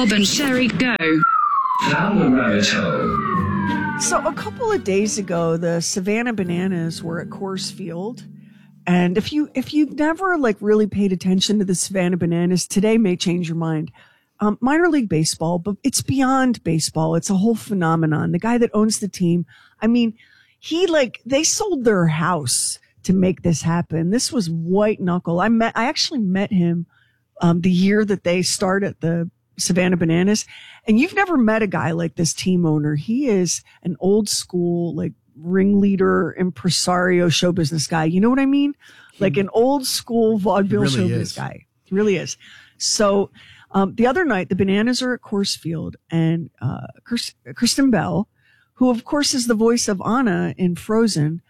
Bob and Sherry go. Down the rabbit hole. So a couple of days ago, the Savannah Bananas were at Coors Field. And if you've never really paid attention to the Savannah Bananas, today may change your mind. Minor league baseball, but it's beyond baseball. It's a whole phenomenon. The guy that owns the team, I mean, they sold their house to make this happen. This was white knuckle. I actually met him the year that they started the Savannah Bananas. And you've never met a guy like this team owner. He is an old school, ringleader, impresario, show business guy. You know what I mean? Like an old school vaudeville show business guy. He really is. So, the other night, the Bananas are at Coors Field, and Kristen Bell, who of course is the voice of Anna in Frozen,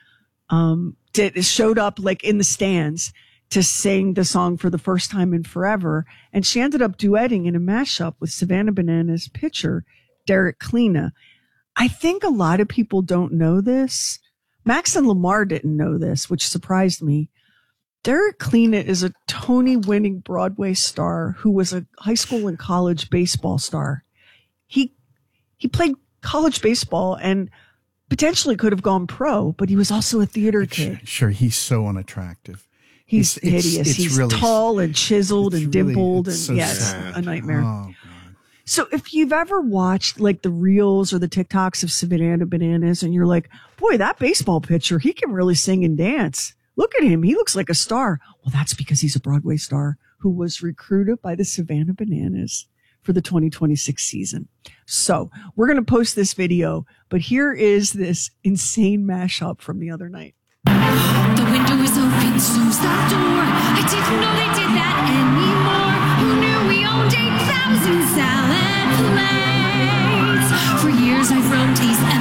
showed up in the stands to sing the song for the first time in forever. And she ended up duetting in a mashup with Savannah Bananas pitcher, Derek Klena. I think a lot of people don't know this. Max and Lamar didn't know this, which surprised me. Derek Klena is a Tony-winning Broadway star who was a high school and college baseball star. He played college baseball and potentially could have gone pro, but he was also a theater kid. Sure, he's so unattractive. He's hideous. He's really tall and chiseled and dimpled, and so it's a nightmare. Oh, God. So if you've ever watched the reels or the TikToks of Savannah Bananas and you're like, boy, that baseball pitcher, he can really sing and dance. Look at him. He looks like a star. Well, that's because he's a Broadway star who was recruited by the Savannah Bananas for the 2026 season. So we're going to post this video, but here is this insane mashup from the other night. The window is open, so's the door. I didn't know they did that anymore. Who knew we owned 8,000 salad plates? For years I've roamed these